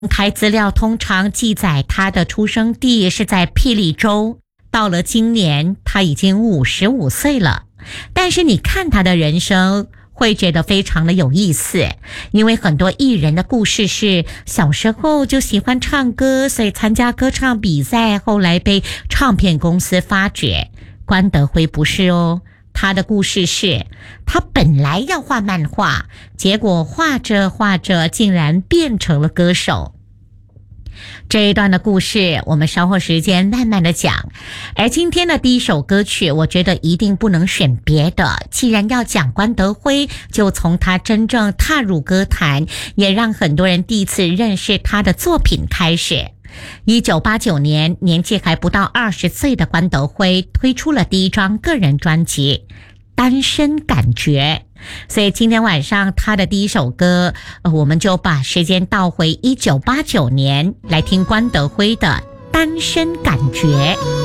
台资料通常记载他的出生地是在霹雳州，到了今年他已经55岁了。但是你看他的人生会觉得非常的有意思，因为很多艺人的故事是小时候就喜欢唱歌，所以参加歌唱比赛，后来被唱片公司发掘。关德辉不是哦，他的故事是他本来要画漫画，结果画着画着竟然变成了歌手。这一段的故事我们稍后时间慢慢的讲。而今天的第一首歌曲，我觉得一定不能选别的，既然要讲关德辉，就从他真正踏入歌坛，也让很多人第一次认识他的作品开始。1989年，年纪还不到20岁的关德辉推出了第一张个人专辑《单身感觉》。所以今天晚上他的第一首歌，我们就把时间倒回1989年，来听关德辉的《单身感觉》。